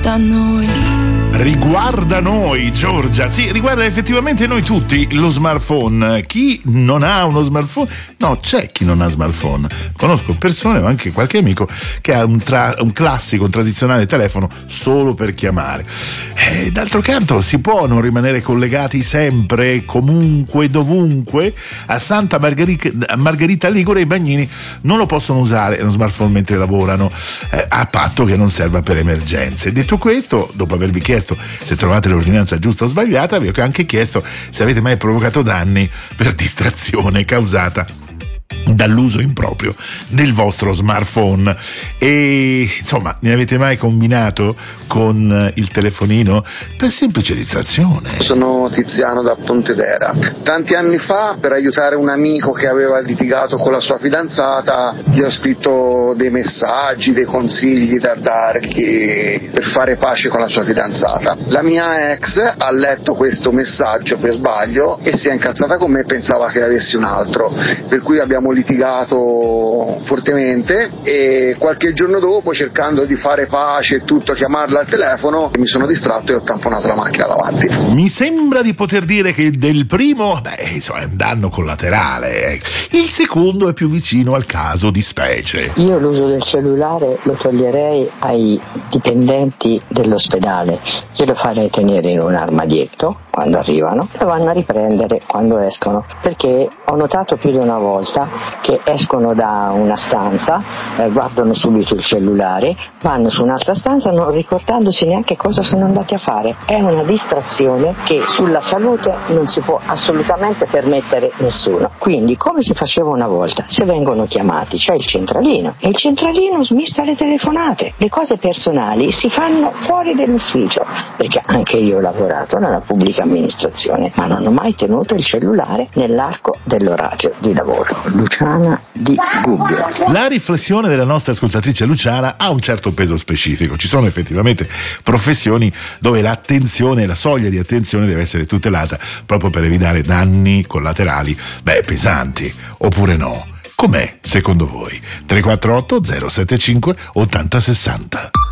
riguarda noi. Riguarda noi, Giorgia, sì, riguarda effettivamente noi tutti lo smartphone. Chi non ha uno smartphone? No, c'è chi non ha smartphone. Conosco persone o anche qualche amico che ha un classico, un tradizionale telefono solo per chiamare. D'altro canto si può non rimanere collegati sempre, comunque, dovunque. A Santa Margherita Ligure i bagnini non lo possono usare lo smartphone mentre lavorano, a patto che non serva per emergenze. Detto questo, dopo avervi chiesto se trovate l'ordinanza giusta o sbagliata, vi ho anche chiesto se avete mai provocato danni per distrazione causata dall'uso improprio del vostro smartphone. E insomma, ne avete mai combinato con il telefonino per semplice distrazione? Sono Tiziano da Pontedera. Tanti anni fa, per aiutare un amico che aveva litigato con la sua fidanzata, gli ho scritto dei messaggi, dei consigli da dargli per fare pace con la sua fidanzata. La mia ex ha letto questo messaggio per sbaglio e si è incazzata con me e pensava che avessi un altro, per cui abbiamo litigato fortemente, e qualche giorno dopo, cercando di fare pace e tutto, chiamarla al telefono, mi sono distratto e ho tamponato la macchina davanti. Mi sembra di poter dire che del primo, insomma, è un danno collaterale. Il secondo è più vicino al caso di specie. Io l'uso del cellulare lo toglierei ai dipendenti dell'ospedale, glielo farei tenere in un armadietto quando arrivano, lo vanno a riprendere quando escono, perché ho notato più di una volta che escono da una stanza, guardano subito il cellulare, vanno su un'altra stanza non ricordandosi neanche cosa sono andati a fare. È una distrazione che sulla salute non si può assolutamente permettere nessuno. Quindi, come si faceva una volta, se vengono chiamati c'è il centralino e il centralino smista le telefonate. Le cose personali si fanno fuori dell'ufficio, perché anche io ho lavorato nella pubblica amministrazione, ma non ho mai tenuto il cellulare nell'arco dell'orario di lavoro. Luciana di Gubbio. La riflessione della nostra ascoltatrice Luciana ha un certo peso specifico. Ci sono effettivamente professioni dove l'attenzione, la soglia di attenzione deve essere tutelata proprio per evitare danni collaterali, pesanti, oppure no? Com'è secondo voi? 348 075 8060.